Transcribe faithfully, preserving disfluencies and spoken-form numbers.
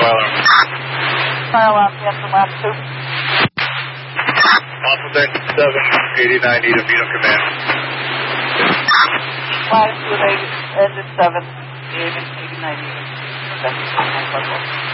alarm. Fire alarm, yes, from lap two. Alphabet seven eighty-nine, Edom, Edom Command. Latitude eight, engine seven, eighty-nine, Edom.